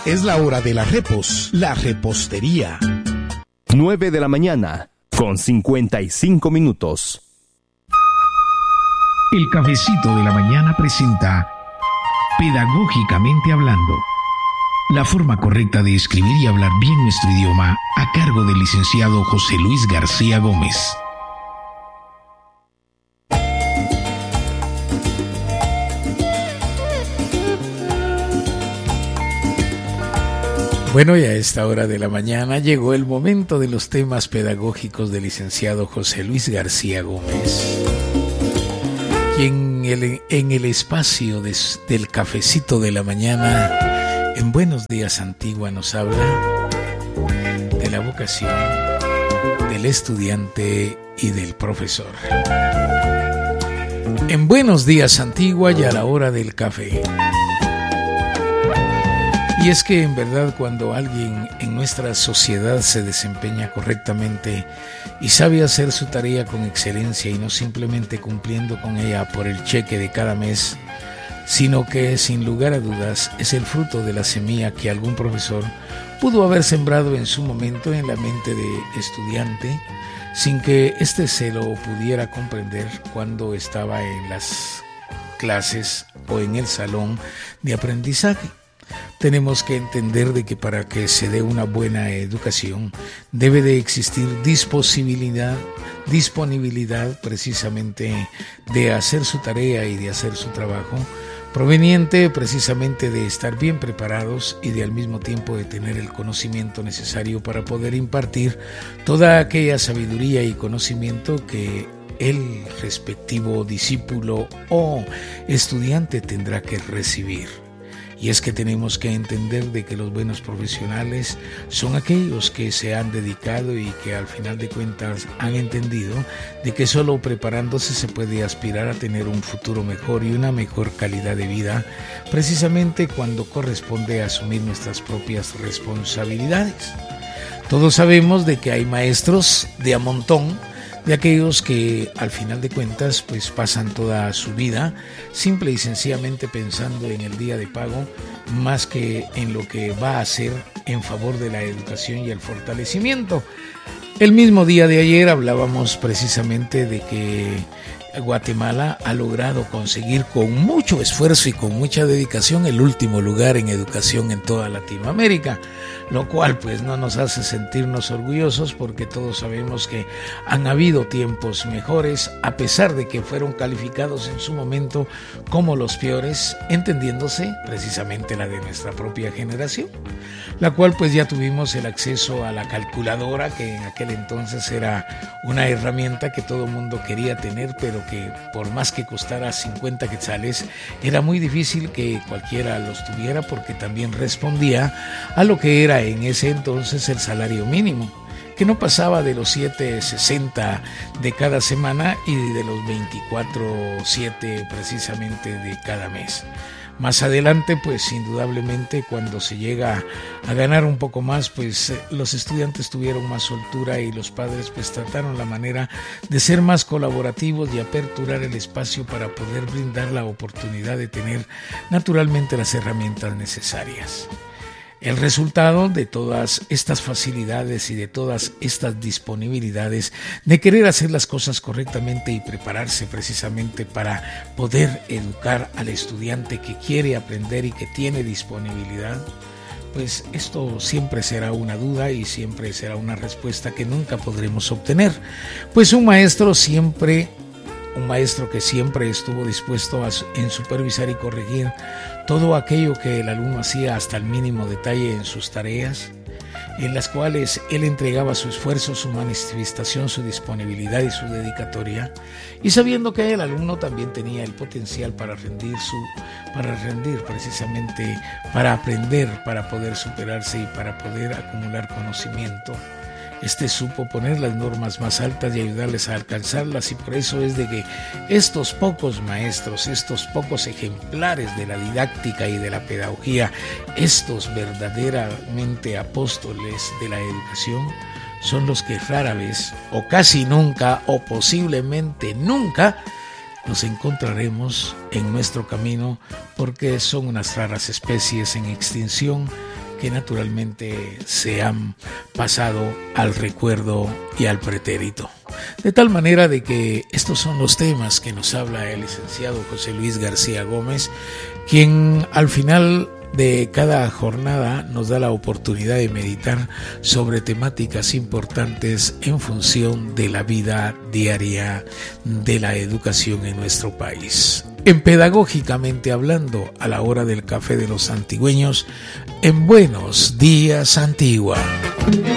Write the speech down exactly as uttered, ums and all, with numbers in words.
Es la hora de la repos, la repostería. nueve de la mañana, con cincuenta y cinco minutos. El cafecito de la mañana presenta Pedagógicamente Hablando, la forma correcta de escribir y hablar bien nuestro idioma, a cargo del licenciado José Luis García Gómez. Bueno, y a esta hora de la mañana llegó el momento de los temas pedagógicos del licenciado José Luis García Gómez, quien en el, en el espacio de, del cafecito de la mañana, en Buenos Días Antigua, nos habla de la vocación del estudiante y del profesor. En Buenos Días Antigua y a la hora del café. Y es que en verdad cuando alguien en nuestra sociedad se desempeña correctamente y sabe hacer su tarea con excelencia y no simplemente cumpliendo con ella por el cheque de cada mes, sino que sin lugar a dudas es el fruto de la semilla que algún profesor pudo haber sembrado en su momento en la mente de estudiante, sin que éste se lo pudiera comprender cuando estaba en las clases o en el salón de aprendizaje. Tenemos que entender de que para que se dé una buena educación debe de existir disponibilidad, disponibilidad precisamente de hacer su tarea y de hacer su trabajo, proveniente precisamente de estar bien preparados y de al mismo tiempo de tener el conocimiento necesario para poder impartir toda aquella sabiduría y conocimiento que el respectivo discípulo o estudiante tendrá que recibir. Y es que tenemos que entender de que los buenos profesionales son aquellos que se han dedicado y que al final de cuentas han entendido de que solo preparándose se puede aspirar a tener un futuro mejor y una mejor calidad de vida, precisamente cuando corresponde asumir nuestras propias responsabilidades. Todos sabemos de que hay maestros de a montón, de aquellos que al final de cuentas pues pasan toda su vida simple y sencillamente pensando en el día de pago más que en lo que va a hacer en favor de la educación y el fortalecimiento. El mismo día de ayer hablábamos precisamente de que Guatemala ha logrado conseguir con mucho esfuerzo y con mucha dedicación el último lugar en educación en toda Latinoamérica, lo cual pues no nos hace sentirnos orgullosos porque todos sabemos que han habido tiempos mejores a pesar de que fueron calificados en su momento como los peores, entendiéndose precisamente la de nuestra propia generación, la cual pues ya tuvimos el acceso a la calculadora, que en aquel entonces era una herramienta que todo mundo quería tener, pero que por más que costara cincuenta quetzales era muy difícil que cualquiera los tuviera porque también respondía a lo que era en ese entonces el salario mínimo, que no pasaba de los siete sesenta de cada semana y de los veinticuatro siete precisamente de cada mes. Más adelante, pues indudablemente cuando se llega a ganar un poco más, pues los estudiantes tuvieron más soltura y los padres pues trataron la manera de ser más colaborativos y aperturar el espacio para poder brindar la oportunidad de tener naturalmente las herramientas necesarias. El resultado de todas estas facilidades y de todas estas disponibilidades de querer hacer las cosas correctamente y prepararse precisamente para poder educar al estudiante que quiere aprender y que tiene disponibilidad, pues esto siempre será una duda y siempre será una respuesta que nunca podremos obtener. Pues un maestro siempre... Un maestro que siempre estuvo dispuesto a en supervisar y corregir todo aquello que el alumno hacía hasta el mínimo detalle en sus tareas, en las cuales él entregaba su esfuerzo, su manifestación, su disponibilidad y su dedicatoria, y sabiendo que el alumno también tenía el potencial para rendir, su, para rendir precisamente, para aprender, para poder superarse y para poder acumular conocimiento. Este supo poner las normas más altas y ayudarles a alcanzarlas, y por eso es de que estos pocos maestros, estos pocos ejemplares de la didáctica y de la pedagogía, estos verdaderamente apóstoles de la educación, son los que rara vez, o casi nunca, o posiblemente nunca, nos encontraremos en nuestro camino, porque son unas raras especies en extinción que naturalmente se han pasado al recuerdo y al pretérito. De tal manera de que estos son los temas que nos habla el licenciado José Luis García Gómez, quien al final de cada jornada nos da la oportunidad de meditar sobre temáticas importantes en función de la vida diaria de la educación en nuestro país. En Pedagógicamente Hablando, a la hora del café de los antigüeños, en Buenos Días Antigua.